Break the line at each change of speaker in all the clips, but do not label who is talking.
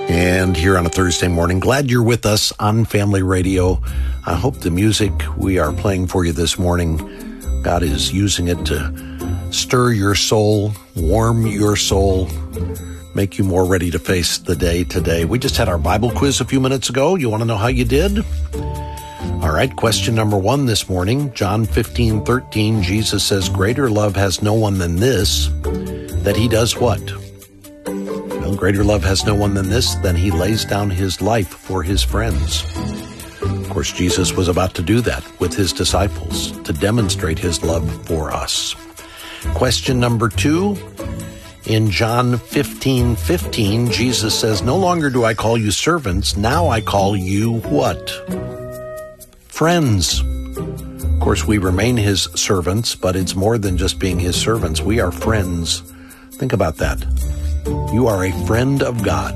And here on a Thursday morning, glad you're with us on Family Radio. I hope the music we are playing for you this morning, God is using it to stir your soul, warm your soul, make you more ready to face the day today. We just had our Bible quiz a few minutes ago. You want to know how you did? All right, question number 1 this morning, John 15:13, Jesus says, "Greater love has no one than this, that he does what? Well, greater love has no one than this, than he lays down his life for his friends." Of course, Jesus was about to do that with his disciples to demonstrate his love for us. Question number 2, in John 15:15, Jesus says, "No longer do I call you servants, now I call you" what? Friends. Of course, we remain his servants, but it's more than just being his servants. We are friends. Think about that. You are a friend of God.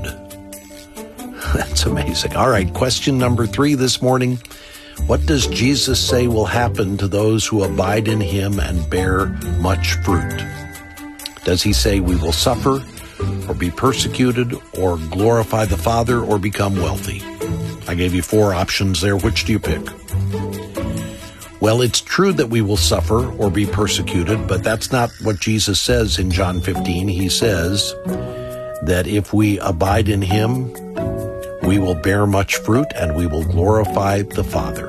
That's amazing. All right, question number 3 this morning. What does Jesus say will happen to those who abide in him and bear much fruit? Does he say we will suffer, or be persecuted, or glorify the Father, or become wealthy? I gave you 4 options there. Which do you pick? Well, it's true that we will suffer or be persecuted, but that's not what Jesus says in John 15. He says that if we abide in him, we will bear much fruit and we will glorify the Father.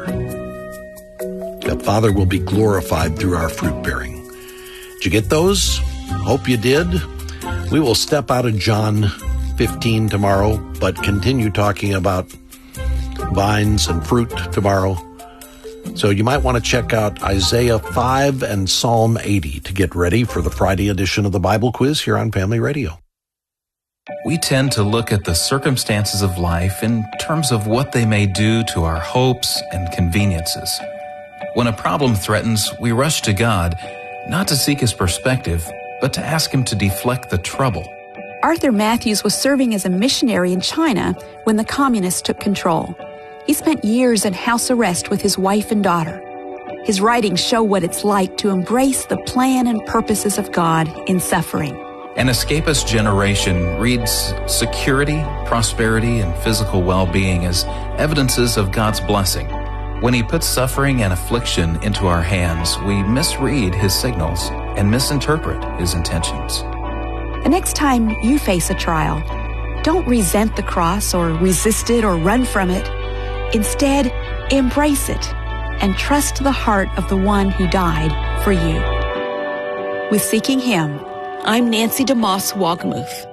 The Father will be glorified through our fruit bearing. Did you get those? Hope you did. We will step out of John 15 tomorrow, but continue talking about vines and fruit tomorrow. So you might want to check out Isaiah 5 and Psalm 80 to get ready for the Friday edition of the Bible Quiz here on Family Radio.
We tend to look at the circumstances of life in terms of what they may do to our hopes and conveniences. When a problem threatens, we rush to God, not to seek his perspective, but to ask him to deflect the trouble.
Arthur Matthews was serving as a missionary in China when the communists took control. He spent years in house arrest with his wife and daughter. His writings show what it's like to embrace the plan and purposes of God in suffering.
An escapist generation reads security, prosperity, and physical well-being as evidences of God's blessing. When he puts suffering and affliction into our hands, we misread his signals and misinterpret his intentions.
The next time you face a trial, don't resent the cross or resist it or run from it. Instead, embrace it and trust the heart of the one who died for you. With Seeking Him, I'm Nancy DeMoss Wogmuth.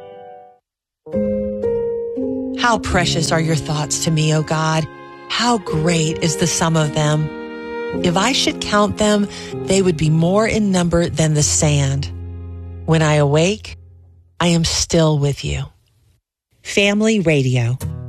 How precious are your thoughts to me, O God. How great is the sum of them. If I should count them, they would be more in number than the sand. When I awake, I am still with you. Family Radio.